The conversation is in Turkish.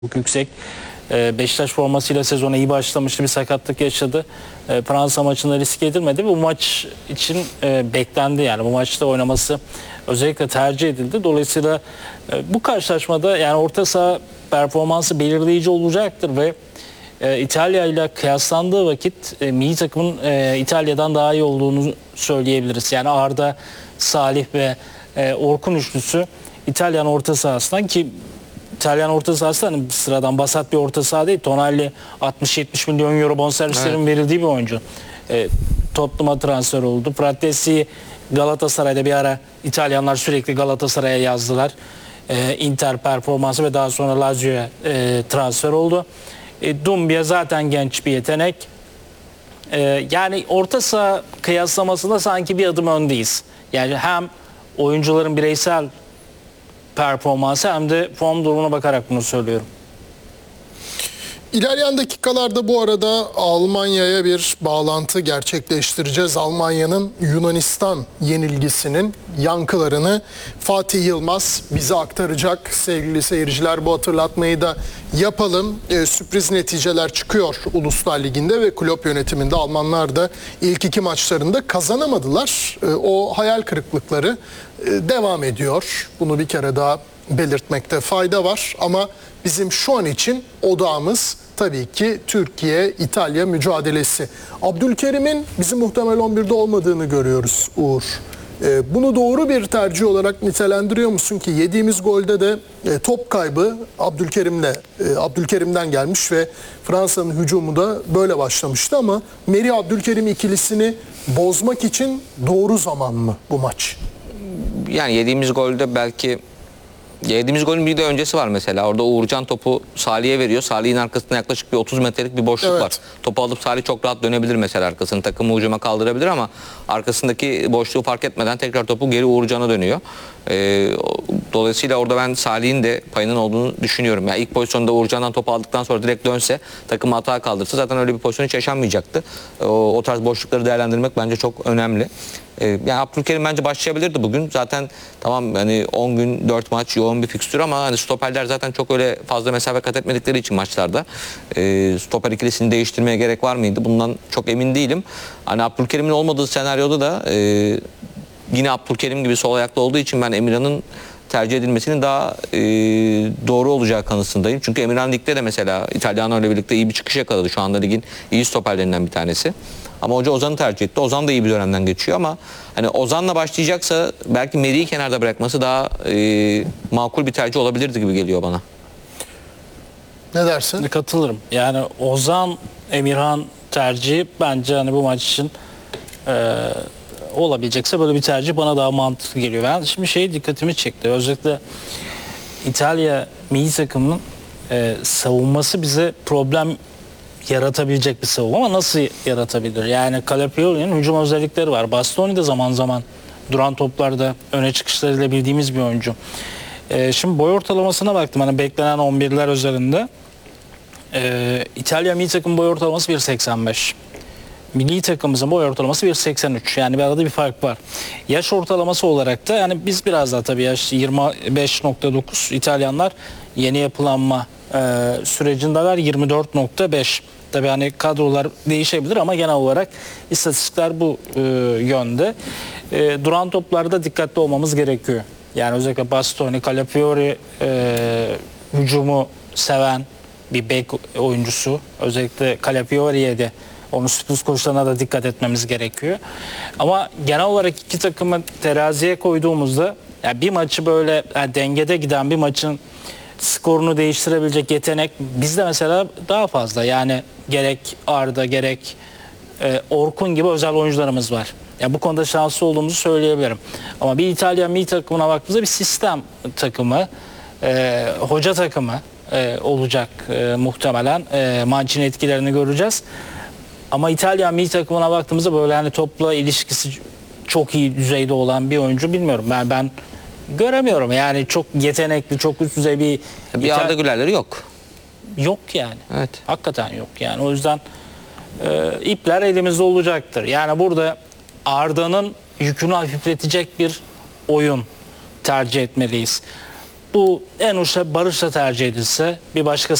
çok yüksek. Beşiktaş formasıyla sezona iyi başlamıştı. Bir sakatlık yaşadı. Fransa maçında risk edilmedi. Bu maç için beklendi. Yani bu maçta oynaması özellikle tercih edildi. Dolayısıyla bu karşılaşmada yani orta saha performansı belirleyici olacaktır ve İtalya ile kıyaslandığı vakit milli takımın İtalya'dan daha iyi olduğunu söyleyebiliriz. Yani Arda, Salih ve Orkun üçlüsü İtalyan orta sahasından ki İtalyan orta sahası hani sıradan basat bir orta saha değil. Tonali 60-70 milyon euro bonservislerin verildiği bir oyuncu. Tottenham'a transfer oldu. Fratesi Galatasaray'da bir ara İtalyanlar sürekli Galatasaray'a yazdılar. Inter performansı ve daha sonra Lazio'ya transfer oldu. Doumbia zaten genç bir yetenek. Yani orta saha kıyaslamasında sanki bir adım öndeyiz. Yani hem oyuncuların bireysel performansı hem de form durumuna bakarak bunu söylüyorum. İlerleyen dakikalarda bu arada Almanya'ya bir bağlantı gerçekleştireceğiz. Almanya'nın Yunanistan yenilgisinin yankılarını Fatih Yılmaz bize aktaracak. Sevgili seyirciler, bu hatırlatmayı da yapalım. Sürpriz neticeler çıkıyor Uluslar Ligi'nde ve kulüp yönetiminde Almanlar da ilk iki maçlarında kazanamadılar. O hayal kırıklıkları devam ediyor. Bunu bir kere daha belirtmekte fayda var ama bizim şu an için odağımız tabii ki Türkiye-İtalya mücadelesi. Abdülkerim'in bizim muhtemel 11'de olmadığını görüyoruz Uğur. Bunu bir tercih olarak nitelendiriyor musun ki yediğimiz golde de top kaybı Abdülkerim'den gelmiş ve Fransa'nın hücumu da böyle başlamıştı ama Merih Abdülkerim ikilisini bozmak için doğru zaman mı bu maç? Yani yediğimiz golün bir de öncesi var mesela. Orada Uğurcan topu Salih'e veriyor. Salih'in arkasında yaklaşık bir 30 metrelik bir boşluk var. Topu alıp Salih çok rahat dönebilir mesela arkasını. Takımı hücuma kaldırabilir ama arkasındaki boşluğu fark etmeden tekrar topu geri Uğurcan'a dönüyor. Dolayısıyla orada ben Salih'in de payının olduğunu düşünüyorum. Yani ilk pozisyonda Uğurcan'dan topu aldıktan sonra direkt dönse, takımı hata kaldırsa zaten öyle bir pozisyon hiç yaşanmayacaktı. O tarz boşlukları değerlendirmek bence çok önemli. Yani Abdülkerim bence başlayabilirdi bugün. Zaten tamam hani 10 gün 4 maç yoğun bir fikstür ama hani stoperler zaten çok öyle fazla mesafe kat etmedikleri için maçlarda stoper ikilisini değiştirmeye gerek var mıydı? Bundan çok emin değilim. Hani Abdülkerim'in olmadığı senaryoda da yine Abdülkerim gibi sol ayaklı olduğu için ben Emirhan'ın tercih edilmesinin daha doğru olacağı kanısındayım. Çünkü Emirhan ligde de mesela İtalyano ile birlikte iyi bir çıkış yakaladı. Şu anda ligin iyi stoperlerinden bir tanesi. Ama hoca Ozan'ı tercih etti. Ozan da iyi bir dönemden geçiyor ama hani Ozan'la başlayacaksa belki Merih'i kenarda bırakması daha makul bir tercih olabilirdi gibi geliyor bana. Ne dersin? Katılırım. Yani Ozan, Emirhan tercihi bence hani bu maç için olabilecekse böyle bir tercih bana daha mantıklı geliyor. Ben şimdi dikkatimi çekti. Özellikle İtalya milli takımının savunması bize problem yaratabilecek bir savunma ama nasıl yaratabilir? Yani Calafiori'nin hücum özellikleri var. Bastoni de zaman zaman duran toplarda öne çıkışlarıyla bildiğimiz bir oyuncu. Şimdi boy ortalamasına baktım. Hani beklenen 11'ler üzerinde. İtalya milli takım boy ortalaması 1.85. Milli takımımızın boy ortalaması 1.83. Yani bir arada bir fark var. Yaş ortalaması olarak da yani biz biraz daha tabii yaş 25.9. İtalyanlar yeni yapılanma sürecindeler 24.5. Tabii hani kadrolar değişebilir ama genel olarak istatistikler bu yönde. Duran toplarda dikkatli olmamız gerekiyor. Yani özellikle Bastoni, Calafiori hücumu seven bir bek oyuncusu. Özellikle Calafiori'ye de onun sürpriz koşularına da dikkat etmemiz gerekiyor. Ama genel olarak iki takımı teraziye koyduğumuzda yani bir maçı böyle yani dengede giden bir maçın skorunu değiştirebilecek yetenek bizde mesela daha fazla. Yani gerek Arda gerek Orkun gibi özel oyuncularımız var. Yani bu konuda şanslı olduğumuzu söyleyebilirim. Ama bir İtalyan milli takımına baktığımızda bir sistem takımı, hoca takımı olacak muhtemelen. Mancini etkilerini göreceğiz. Ama İtalyan milli takımına baktığımızda böyle hani topla ilişkisi çok iyi düzeyde olan bir oyuncu bilmiyorum. Ben göremiyorum. Yani çok yetenekli, çok üst düzey bir Arda Güler'leri yok. Yok yani. Evet. Hakikaten yok yani. O yüzden ipler elimizde olacaktır. Yani burada Arda'nın yükünü hafifletecek bir oyun tercih etmeliyiz. bu en uçta Barış'la tercih edilse bir başka